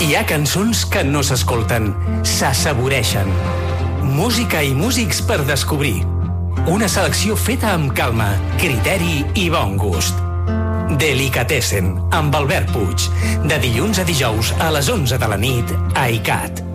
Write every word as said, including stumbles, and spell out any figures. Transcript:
Hi ha cançons que no s'escolten, s'assaboreixen. Música i músics per descobrir. Una selecció feta amb calma, criteri i bon gust. Delicatessen, amb Albert Puig. De dilluns a dijous a les onze de la nit a ICAT.